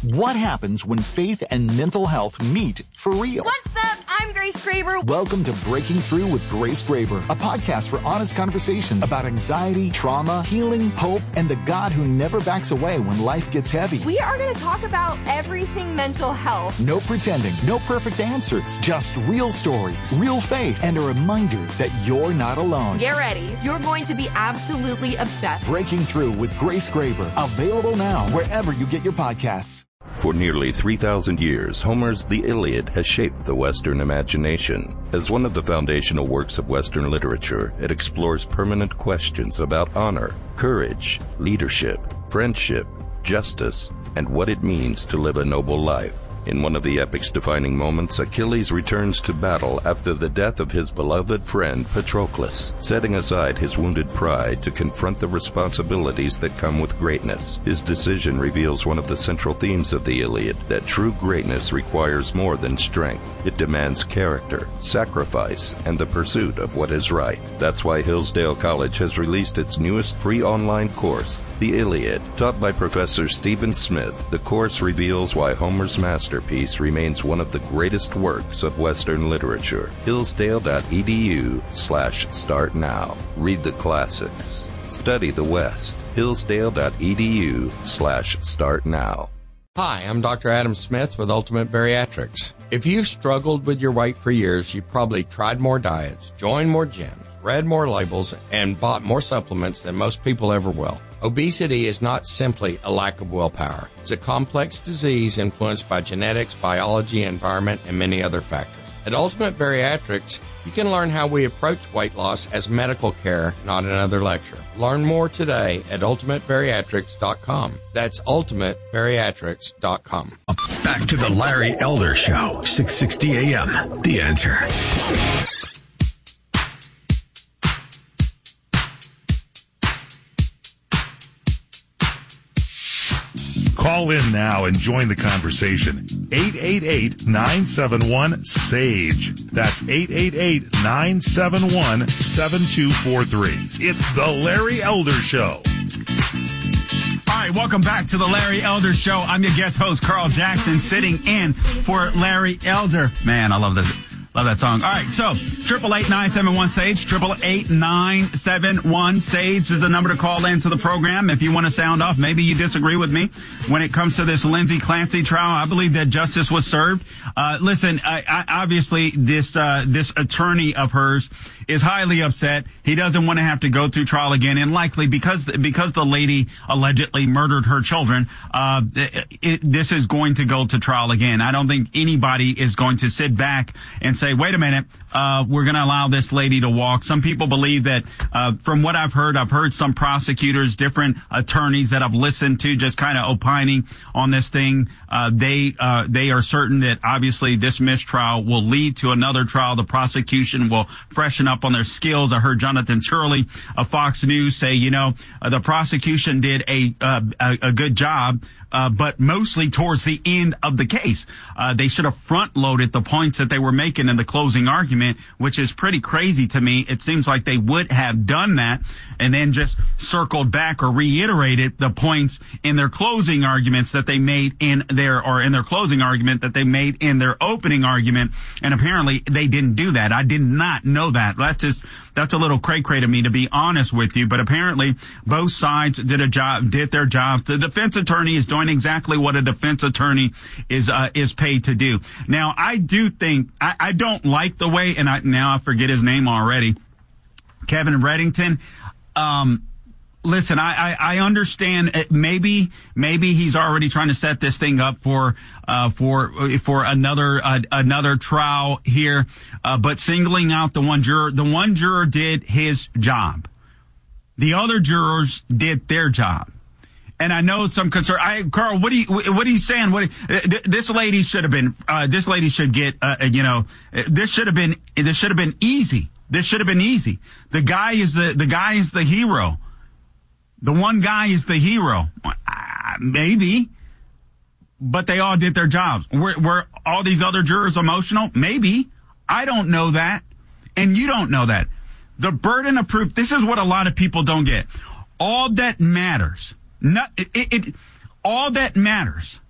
What happens when faith and mental health meet for real? What's up? I'm Grace Graber. Welcome to Breaking Through with Grace Graber, a podcast for honest conversations about anxiety, trauma, healing, hope, and the God who never backs away when life gets heavy. We are going to talk about everything mental health. No pretending, no perfect answers, just real stories, real faith, and a reminder that you're not alone. Get ready. You're going to be absolutely obsessed. Breaking Through with Grace Graber, available now wherever you get your podcasts. For nearly 3,000 years, Homer's The Iliad has shaped the Western imagination. As one of the foundational works of Western literature, it explores permanent questions about honor, courage, leadership, friendship, justice, and what it means to live a noble life. In one of the epic's defining moments, Achilles returns to battle after the death of his beloved friend Patroclus, setting aside his wounded pride to confront the responsibilities that come with greatness. His decision reveals one of the central themes of the Iliad, that true greatness requires more than strength. It demands character, sacrifice, and the pursuit of what is right. That's why Hillsdale College has released its newest free online course, The Iliad. Taught by Professor Stephen Smith, the course reveals why Homer's masterpiece remains one of the greatest works of Western literature. Hillsdale.edu/start now. Read the classics. Study the West. Hillsdale.edu/start now. Hi, I'm Dr. Adam Smith with Ultimate Bariatrics. If you've struggled with your weight for years, you've probably tried more diets, joined more gyms, read more labels, and bought more supplements than most people ever will. Obesity is not simply a lack of willpower. It's a complex disease influenced by genetics, biology, environment, and many other factors. At Ultimate Bariatrics, you can learn how we approach weight loss as medical care, not another lecture. Learn more today at ultimatebariatrics.com. That's ultimatebariatrics.com. Back to the Larry Elder Show, 660 AM. The Answer. Call in now and join the conversation. 888-971-SAGE. That's 888-971-7243. It's the Larry Elder Show. All right, welcome back to the Larry Elder Show. I'm your guest host, Carl Jackson, sitting in for Larry Elder. Man, I love this. Love that song. All right, so 888-971-SAGE, 888-971-SAGE is the number to call into the program if you want to sound off. Maybe you disagree with me when it comes to this Lindsay Clancy trial. I believe that justice was served. Listen, obviously this attorney of hers is highly upset. He doesn't want to have to go through trial again, and likely because the lady allegedly murdered her children, this is going to go to trial again. I don't think anybody is going to sit back and say, wait a minute, we're going to allow this lady to walk. Some people believe that, from what I've heard some prosecutors, different attorneys that I've listened to just kind of opining on this thing. They are certain that obviously this mistrial will lead to another trial. The prosecution will freshen up on their skills. I heard Jonathan Turley of Fox News say, the prosecution did a good job. But mostly towards the end of the case. They should have front-loaded the points that they were making in the closing argument, which is pretty crazy to me. It seems like they would have done that and then just circled back or reiterated the points in their closing arguments that they made in their closing argument that they made in their opening argument. And apparently they didn't do that. I did not know that. That's a little cray-cray to me, to be honest with you. But apparently both sides did their job. The defense attorney is doing exactly what a defense attorney is paid to do. Now, I do think, I don't like the way, and I forget his name already, Kevin Reddington. Listen, I understand. Maybe he's already trying to set this thing up for another trial here. But singling out the one juror did his job. The other jurors did their job. And I know some concern. Carl, what are you saying? This lady should have been. This lady should get. This should have been easy. This should have been easy. The guy is the hero. The one guy is the hero. Maybe. But they all did their jobs. Were all these other jurors emotional? Maybe. I don't know that. And you don't know that. The burden of proof, this is what a lot of people don't get. All that matters, all that matters